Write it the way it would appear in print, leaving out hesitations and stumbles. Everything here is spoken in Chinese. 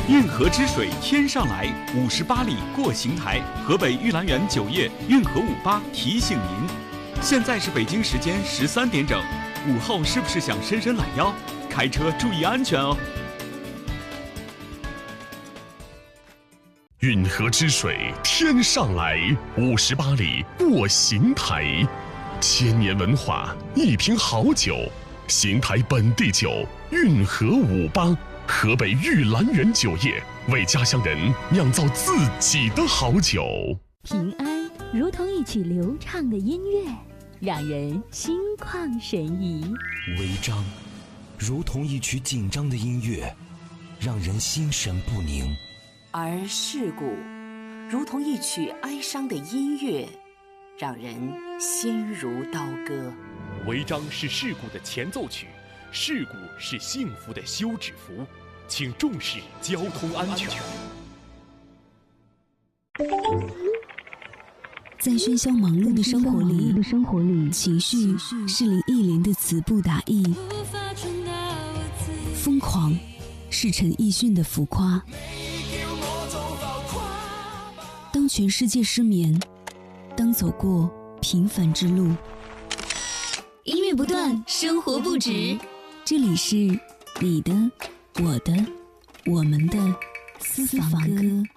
运河之水天上来，58里过邢台。河北玉兰园酒业运河58提醒您，现在是北京时间13点整，午后是不是想伸伸懒腰？开车注意安全哦。 运河之水天上来，58里过邢台。千年文化，一瓶好酒，邢台本地酒运河58。河北玉兰园酒业为家乡人酿造自己的好酒。 平安如同一曲流畅的音乐，让人心旷神怡； 违章如同一曲紧张的音乐，让人心神不宁； 而事故如同一曲哀伤的音乐，让人心如刀割。 违章是事故的前奏曲，事故是幸福的休止符，请重视交通安全。 在喧嚣忙碌的生活里，情绪是林忆莲的词不达意，疯狂是陈奕迅的浮夸。当全世界失眠，当走过平凡之路， 音乐不断，生活不止。 这里是你的、我的、我们的私房歌。